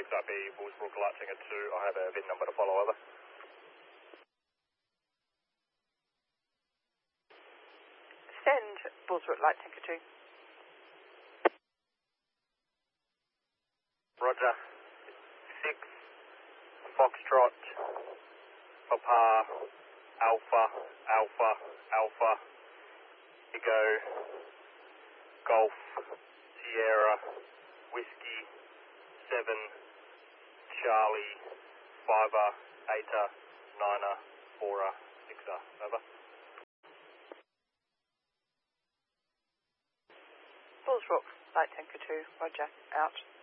6RB, Bullsbrook, Light Tanker 2. I have a VIN number to follow, over. Send Bullsbrook, Light Tanker 2. Roger. 6 Foxtrot Papa Alpha Alpha Alpha Echo Golf Sierra Whiskey 7 Charlie 5er 8er 9er 4er 6er, over. Bullsbrook, Light Tanker 2, roger, out.